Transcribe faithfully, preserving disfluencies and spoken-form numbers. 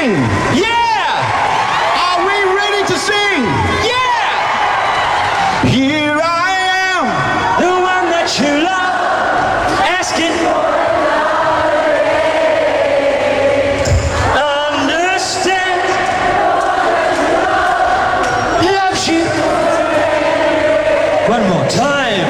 sing? Yeah! Are we ready to sing? Yeah! Here I am, The one that you love, asking for understand. Loves you. One more time.